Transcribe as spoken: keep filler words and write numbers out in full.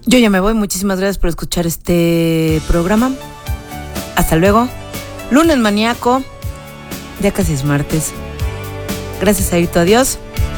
Yo ya me voy, muchísimas gracias por escuchar este programa. Hasta luego. Lunes maníaco, ya casi es martes. Gracias, Aito, adiós.